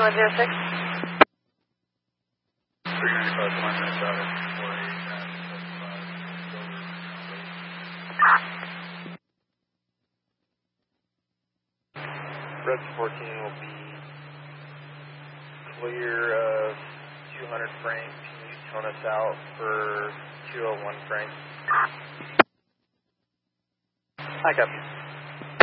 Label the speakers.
Speaker 1: 106.
Speaker 2: 395 minus out of 48 Red 14 will be clear of 200 Frank. Can you tone us out for 201 Frank? I copy.